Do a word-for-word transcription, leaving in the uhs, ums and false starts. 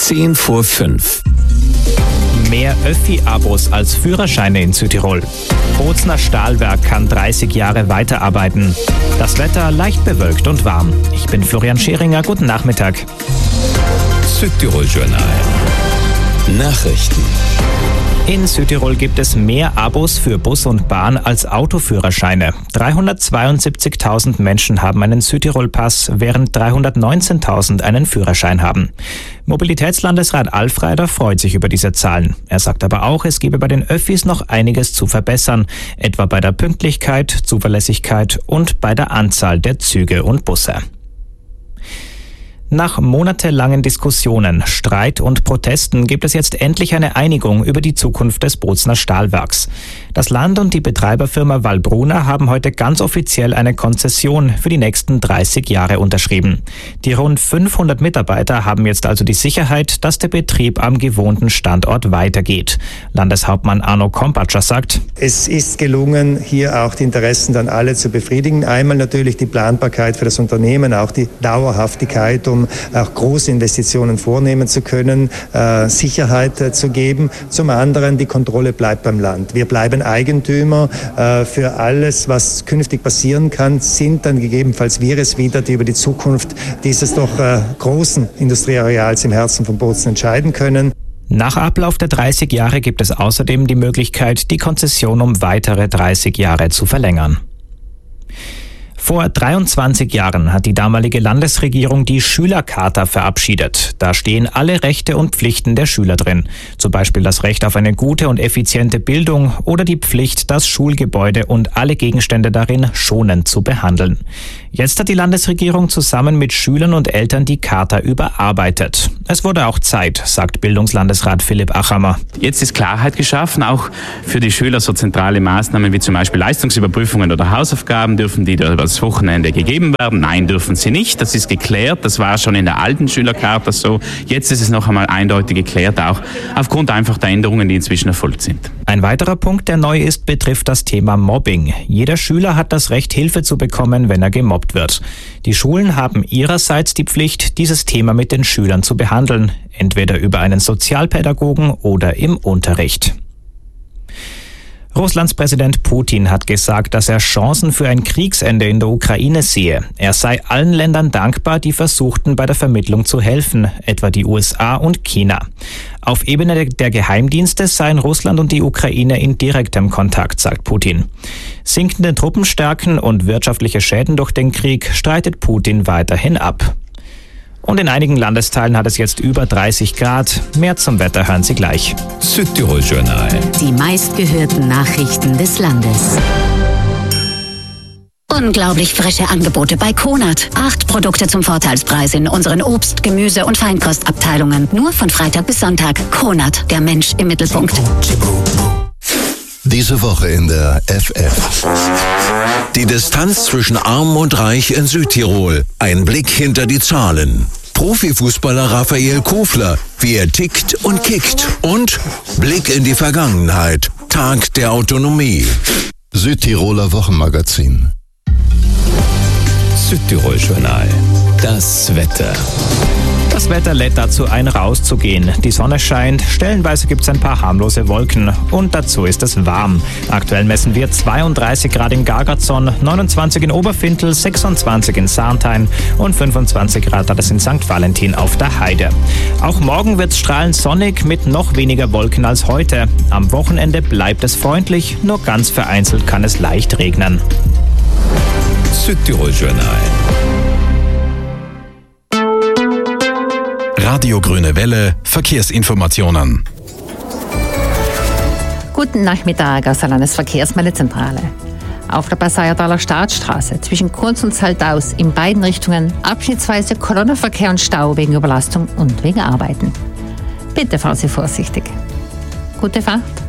Zehn vor fünf. Mehr Öffi-Abos als Führerscheine in Südtirol. Bozner Stahlwerk kann dreißig Jahre weiterarbeiten. Das Wetter leicht bewölkt und warm. Ich bin Florian Scheringer. Guten Nachmittag. Südtirol-Journal. Nachrichten. In Südtirol gibt es mehr Abos für Bus und Bahn als Autoführerscheine. dreihundertzweiundsiebzigtausend Menschen haben einen Südtirol-Pass, während dreihundertneunzehntausend einen Führerschein haben. Mobilitätslandesrat Alfreider freut sich über diese Zahlen. Er sagt aber auch, es gebe bei den Öffis noch einiges zu verbessern, etwa bei der Pünktlichkeit, Zuverlässigkeit und bei der Anzahl der Züge und Busse. Nach monatelangen Diskussionen, Streit und Protesten gibt es jetzt endlich eine Einigung über die Zukunft des Bozner Stahlwerks. Das Land und die Betreiberfirma Wallbrunner haben heute ganz offiziell eine Konzession für die nächsten dreißig Jahre unterschrieben. Die rund fünfhundert Mitarbeiter haben jetzt also die Sicherheit, dass der Betrieb am gewohnten Standort weitergeht. Landeshauptmann Arno Kompatscher sagt: Es ist gelungen, hier auch die Interessen dann alle zu befriedigen. Einmal natürlich die Planbarkeit für das Unternehmen, auch die Dauerhaftigkeit, um auch große Investitionen vornehmen zu können, äh, Sicherheit äh, zu geben. Zum anderen, die Kontrolle bleibt beim Land. Wir bleiben Eigentümer äh, für alles, was künftig passieren kann, sind dann gegebenenfalls wir es wieder, die über die Zukunft dieses doch äh, großen Industrieareals im Herzen von Bozen entscheiden können. Nach Ablauf der dreißig Jahre gibt es außerdem die Möglichkeit, die Konzession um weitere dreißig Jahre zu verlängern. Vor dreiundzwanzig Jahren hat die damalige Landesregierung die Schülercharta verabschiedet. Da stehen alle Rechte und Pflichten der Schüler drin. Zum Beispiel das Recht auf eine gute und effiziente Bildung oder die Pflicht, das Schulgebäude und alle Gegenstände darin schonend zu behandeln. Jetzt hat die Landesregierung zusammen mit Schülern und Eltern die Charta überarbeitet. Es wurde auch Zeit, sagt Bildungslandesrat Philipp Achammer. Jetzt ist Klarheit geschaffen, auch für die Schüler so zentrale Maßnahmen wie zum Beispiel Leistungsüberprüfungen oder Hausaufgaben. Dürfen die über das Wochenende gegeben werden? Nein, dürfen sie nicht. Das ist geklärt. Das war schon in der alten Schülercharta so. Jetzt ist es noch einmal eindeutig geklärt, auch aufgrund einfach der Änderungen, die inzwischen erfolgt sind. Ein weiterer Punkt, der neu ist, betrifft das Thema Mobbing. Jeder Schüler hat das Recht, Hilfe zu bekommen, wenn er gemobbt wird. Die Schulen haben ihrerseits die Pflicht, dieses Thema mit den Schülern zu behandeln, entweder über einen Sozialpädagogen oder im Unterricht. Russlands Präsident Putin hat gesagt, dass er Chancen für ein Kriegsende in der Ukraine sehe. Er sei allen Ländern dankbar, die versuchten, bei der Vermittlung zu helfen, etwa die U S A und China. Auf Ebene der Geheimdienste seien Russland und die Ukraine in direktem Kontakt, sagt Putin. Sinkende Truppenstärken und wirtschaftliche Schäden durch den Krieg streitet Putin weiterhin ab. Und in einigen Landesteilen hat es jetzt über dreißig Grad. Mehr zum Wetter hören Sie gleich. Südtirol-Journal. Die meistgehörten Nachrichten des Landes. Unglaublich frische Angebote bei Konad. Acht Produkte zum Vorteilspreis in unseren Obst-, Gemüse- und Feinkostabteilungen. Nur von Freitag bis Sonntag. Konad, der Mensch im Mittelpunkt. Diese Woche in der F F. Die Distanz zwischen Arm und Reich in Südtirol. Ein Blick hinter die Zahlen. Profifußballer Raphael Kofler, wie er tickt und kickt. Und Blick in die Vergangenheit. Tag der Autonomie. Südtiroler Wochenmagazin. Südtirol-Journal. Das Wetter. Das Wetter lädt dazu ein, rauszugehen. Die Sonne scheint, stellenweise gibt es ein paar harmlose Wolken und dazu ist es warm. Aktuell messen wir zweiunddreißig Grad in Gargarzon, neunundzwanzig in Oberfintel, sechsundzwanzig in Sarnthein und fünfundzwanzig Grad hat es in Sankt Valentin auf der Heide. Auch morgen wird es strahlend sonnig mit noch weniger Wolken als heute. Am Wochenende bleibt es freundlich, nur ganz vereinzelt kann es leicht regnen. Südtirol-Journal. Radio Grüne Welle, Verkehrsinformationen. Guten Nachmittag aus der Landesverkehrsmeldezentrale. Auf der Passauertaler Staatsstraße zwischen Kunz und Saltaus in beiden Richtungen abschnittsweise Kolonnenverkehr und Stau wegen Überlastung und wegen Arbeiten. Bitte fahren Sie vorsichtig. Gute Fahrt.